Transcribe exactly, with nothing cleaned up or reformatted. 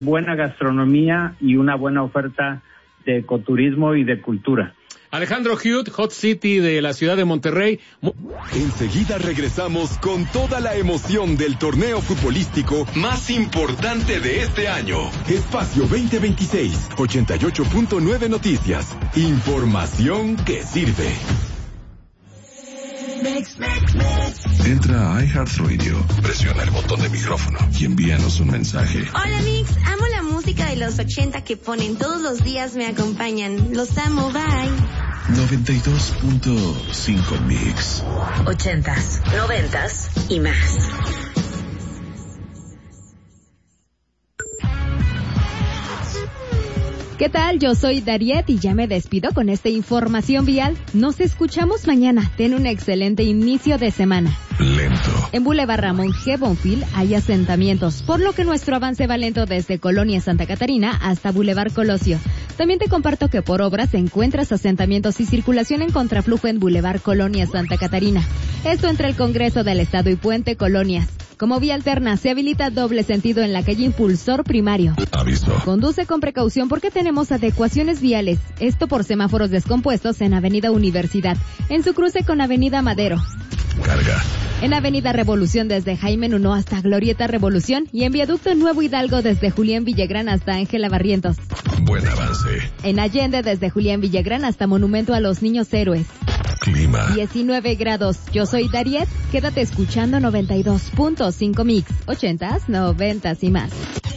buena gastronomía y una buena oferta de ecoturismo y de cultura. Alejandro Hugh, Hot City de la ciudad de Monterrey. Enseguida regresamos con toda la emoción del torneo futbolístico más importante de este año. Espacio veinte veintiséis, ochenta y ocho punto nueve Noticias. Información que sirve. Mix, mix, mix. Entra a iHeartRadio, presiona el botón de micrófono y envíanos un mensaje. Hola Mix, amo la música de los ochenta que ponen todos los días, me acompañan. Los amo, bye. noventa y dos punto cinco Mix. Ochentas, noventas y más. ¿Qué tal? Yo soy Dariet y ya me despido con esta información vial. Nos escuchamos mañana. Ten un excelente inicio de semana. Lento. En Boulevard Ramón G. Bonfil hay asentamientos, por lo que nuestro avance va lento desde Colonia Santa Catarina hasta Boulevard Colosio. También te comparto que por obras encuentras asentamientos y circulación en contraflujo en Boulevard Colonia Santa Catarina. Esto entre el Congreso del Estado y Puente Colonias. Como vía alterna, se habilita doble sentido en la calle Impulsor Primario. Aviso. Conduce con precaución porque tenemos adecuaciones viales. Esto por semáforos descompuestos en Avenida Universidad, en su cruce con Avenida Madero. Carga. En Avenida Revolución desde Jaime Nuno hasta Glorieta Revolución y en Viaducto Nuevo Hidalgo desde Julián Villagrán hasta Ángela Barrientos. Buen avance. En Allende desde Julián Villagrán hasta Monumento a los Niños Héroes. Clima. diecinueve grados. Yo soy Dariet. Quédate escuchando noventa y dos punto cinco Mix. Ochentas, noventas y más.